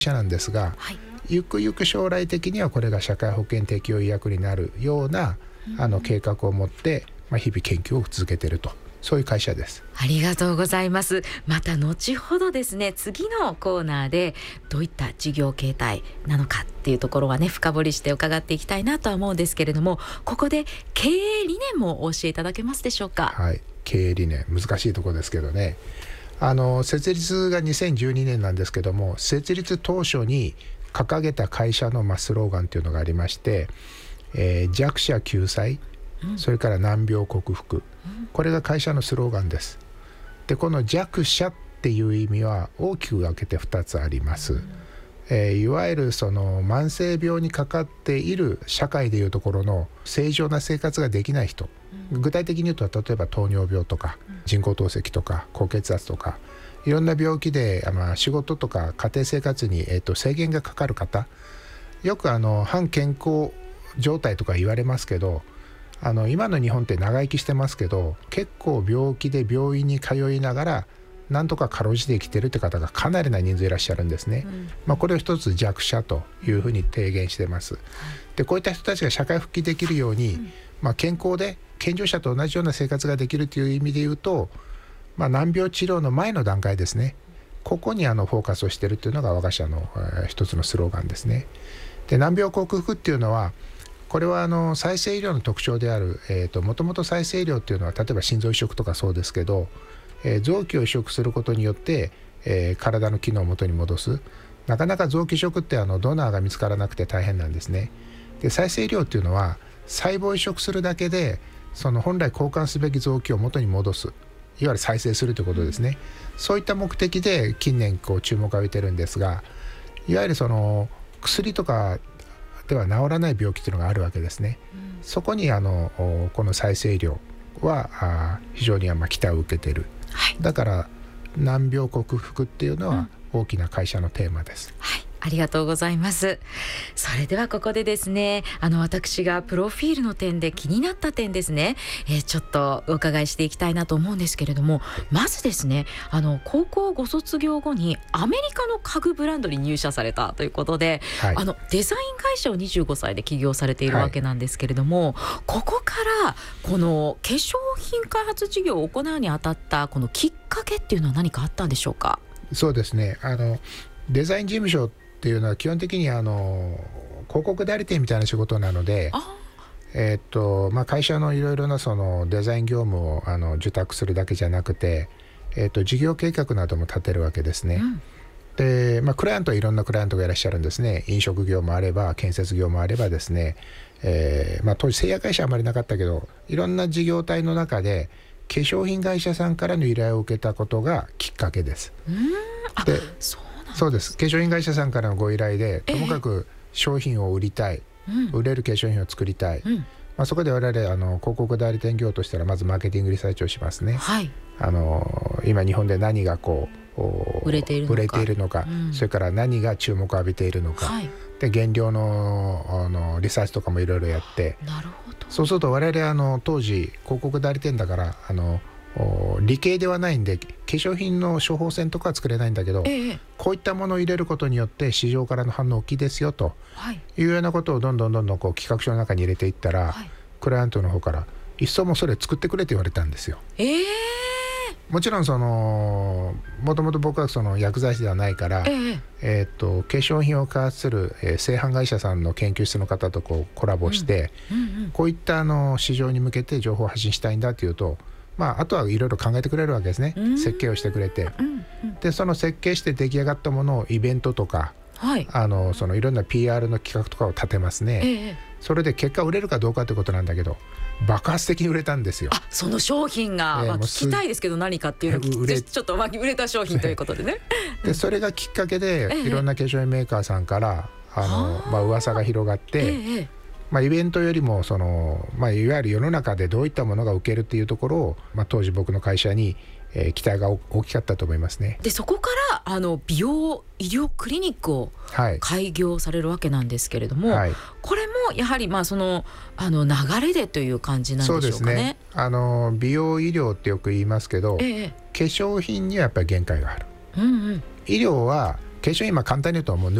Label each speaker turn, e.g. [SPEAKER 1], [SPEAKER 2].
[SPEAKER 1] 社なんですが、
[SPEAKER 2] はい。
[SPEAKER 1] ゆくゆく将来的にはこれが社会保険適用医薬になるような計画を持って、日々研究を続けていると、そういう会社です。
[SPEAKER 2] ありがとうございます。また後ほどですね、次のコーナーでどういった事業形態なのかっていうところはね、深掘りして伺っていきたいなとは思うんですけれども、ここで経営理念もお教えいただけますでしょうか。
[SPEAKER 1] はい、経営理念難しいところですけどね、設立が2012年なんですけども、設立当初に掲げた会社のスローガンというのがありまして、弱者救済、それから難病克服、これが会社のスローガンです。でこの弱者っていう意味は大きく分けて2つあります。いわゆるその慢性病にかかっている社会でいうところの正常な生活ができない人、具体的に言うと例えば糖尿病とか人工透析とか高血圧とかいろんな病気で、仕事とか家庭生活に、制限がかかる方、よく反健康状態とか言われますけど、今の日本って長生きしてますけど、結構病気で病院に通いながらなんとかかろうじて生きてるって方がかなりな人数いらっしゃるんですね。これを一つ弱者というふうに提言してます。でこういった人たちが社会復帰できるように、健康で健常者と同じような生活ができるという意味で言うと、難病治療の前の段階ですね、ここにフォーカスをしているというのが我が社の一つのスローガンですね。で難病克服っていうのは、これは再生医療の特徴である、もともと再生医療っていうのは例えば心臓移植とかそうですけど、臓器を移植することによって、体の機能を元に戻す。なかなか臓器移植ってドナーが見つからなくて大変なんですね。で再生医療っていうのは細胞移植するだけでその本来交換すべき臓器を元に戻す、いわゆる再生するということですね。そういった目的で近年注目を浴びてるんですが、いわゆるその薬とかでは治らない病気というのがあるわけですね。そこにこの再生医療は非常に期待を受けている。だから難病克服っていうのは大きな会社のテーマです。
[SPEAKER 2] ありがとうございます。それではここでですね、私がプロフィールの点で気になった点ですね、ちょっとお伺いしていきたいなと思うんですけれども、まずですね、高校ご卒業後にアメリカの家具ブランドに入社されたということで、デザイン会社を25歳で起業されているわけなんですけれども、ここからこの化粧品開発事業を行うにあたったこのきっかけっていうのは何かあったんでしょうか。
[SPEAKER 1] そうですね、デザイン事務所っていうのは基本的に広告代理店みたいな仕事なので、会社のいろいろなそのデザイン業務を受託するだけじゃなくて、事業計画なども立てるわけですね。で、クライアントはいろんなクライアントがいらっしゃるんですね。飲食業もあれば建設業もあればですね、当時製薬会社はあまりなかったけど、いろんな事業体の中で化粧品会社さんからの依頼を受けたことがきっかけです。でそうです。化粧品会社さんからのご依頼で、ともかく商品を売りたい、売れる化粧品を作りたい、そこで我々広告代理店業としたらまずマーケティングリサーチをしますね。今日本で何が売れているのか、それから何が注目を浴びているのか、で原料のリサーチとかもいろいろやって、そうすると我々当時広告代理店だから理系ではないんで化粧品の処方箋とかは作れないんだけど、こういったものを入れることによって市場からの反応大きいですよというようなことをどんどん企画書の中に入れていったら、クライアントの方からいっそもそれ作ってくれって言われたんですよ。もちろんもともと僕はその薬剤師ではないから、化粧品を開発する、製販会社さんの研究室の方とコラボして、こういった市場に向けて情報を発信したいんだというと、あとはいろいろ考えてくれるわけですね。設計をしてくれて、でその設計して出来上がったものをイベントとか、そのいろんな PR の企画とかを立てますね。それで結果売れるかどうかということなんだけど、爆発的に売れたんですよ。
[SPEAKER 2] その商品が、聞きたいですけど何かっていうのをちょっと売れた商品ということでね。
[SPEAKER 1] でそれがきっかけで、いろんな化粧品メーカーさんから噂が広がって、イベントよりもいわゆる世の中でどういったものが受けるっていうところを、当時僕の会社に、期待が大きかったと思いますね。
[SPEAKER 2] でそこから美容医療クリニックを開業されるわけなんですけれども、これもやはりその流れでという感じなんでしょうかね。そうですね。
[SPEAKER 1] 美容医療ってよく言いますけど、化粧品にはやっぱり限界がある。医療は継承今簡単に言うともう